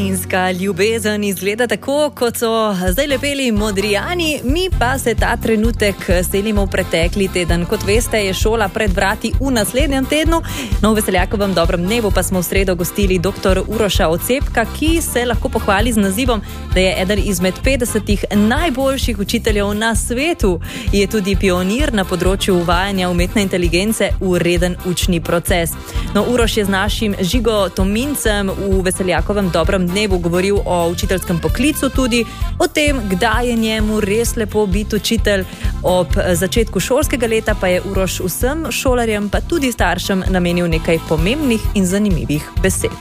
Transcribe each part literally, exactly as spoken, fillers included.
Inska ljubezen izgleda tako, kot so zdaj lepeli Modrijani, mi pa se ta trenutek selimo v pretekli teden. Kot veste, je šola pred vrati v naslednjem tednu. No, v Veseljakovem dobrem dnevu pa smo v sredo gostili doktor Uroša Ocepka, ki se lahko pohvali z nazivom, da je eden izmed petdesetih najboljših učiteljev na svetu. Je tudi pionir na področju uvajanja umetne inteligence v reden učni proces. No, Uroš je z našim Žigo Tomincem v Veseljakovem dobrem dnevu govoril o učiteljskem poklicu, tudi o tem, kdaj je njemu res lepo biti učitelj. Ob začetku šolskega leta pa je Uroš vsem šolarjem, pa tudi staršem namenil nekaj pomembnih in zanimivih besed.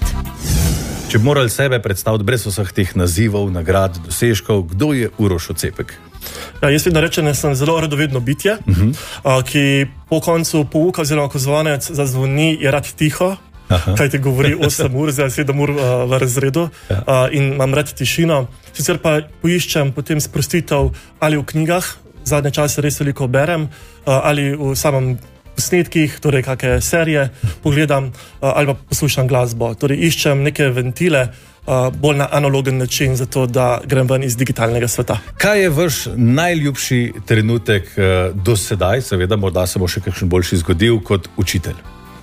Če bi morali sebe predstaviti brez vseh teh nazivov, nagrad, dosežkov, kdo je Uroš Ocepek? Ja, jaz vedno rečem, da sem zelo radovedno bitje, uh-huh. a, ki po koncu pouka oziroma ko zvonec zazvoni, je rad tiho. Aha. Kaj ti govori osem ur, zdaj sedem ur uh, v razredu ja. uh, in imam rad tišino. Sicer pa poiščem potem sprostitev ali v knjigah, zadnje čase res veliko berem, uh, ali v samem posnetkih, torej kakšne serije pogledam, uh, ali pa poslušam glasbo. Torej iščem neke ventile, uh, bolj na analogen način, zato da grem ven iz digitalnega sveta. Kaj je vaš najljubši trenutek uh, do sedaj, seveda morda se bo še kakšen boljši zgodil kot učitelj?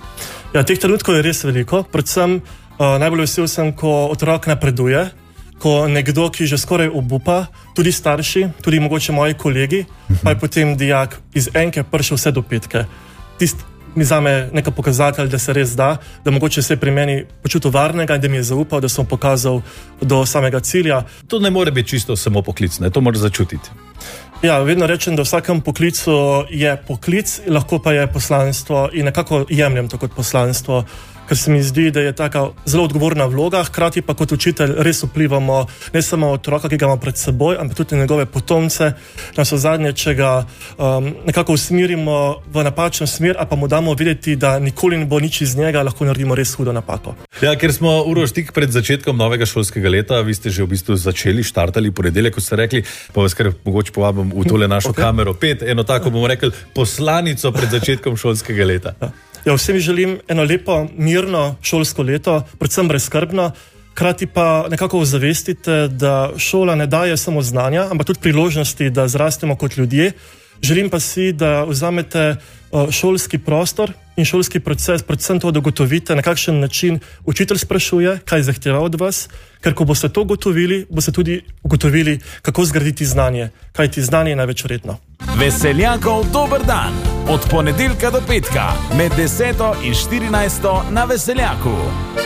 Ja, teh trenutkov je res veliko, predvsem uh, najbolj vesel sem, ko otrok napreduje, ko nekdo, ki že skoraj obupa, tudi starši, tudi mogoče moji kolegi, uh-huh. pa je potem dijak iz enke prišel vse do petke. Tist mi zame neka pokazatelj, da se res da, da mogoče se pri meni počutil varnega in da mi je zaupal, da sem pokazal do samega cilja. To ne more biti čisto samo poklic, ne? To moraš začutiti. Ja, vedno rečem, da v vsakem poklicu je poklic, lahko pa je poslanstvo in nekako jemljem to kot poslanstvo, ker se mi zdi, da je taka zelo odgovorna vloga, hkrati pa kot učitelj res vplivamo ne samo otroka, ki ga ima pred seboj, ampak tudi njegove potomce, navsezadnje, če ga um, nekako usmerimo v napačno smer, a pa mu damo videti, da nikoli ne bo nič iz njega, lahko naredimo res hudo napako. Ja, ker smo, Uroš, tik pred začetkom novega šolskega leta, vi ste že v bistvu začeli, štartali ponedeljek, kot ste rekli, pa vas kar mogoče povabim v tole našo okay. kamero pet, eno tako bomo rekli poslanico pred začetkom šolskega leta. Ja. Ja, vsem želim eno lepo, mirno šolsko leto, predvsem brezskrbno, hkrati pa nekako ozavestite, da šola ne daje samo znanja, ampak tudi priložnosti, da zrastemo kot ljudje. Želim pa si, da vzamete šolski prostor in šolski proces, predvsem to, da ugotovite, na kakšen način učitelj sprašuje, kaj zahteva od vas, ker ko boste to ugotovili, boste tudi ugotovili, kako zgraditi znanje, kajti znanje je največ vredno. Veseljakov dober dan, od ponedeljka do petka, med deseto in štirinajsto na Veseljaku.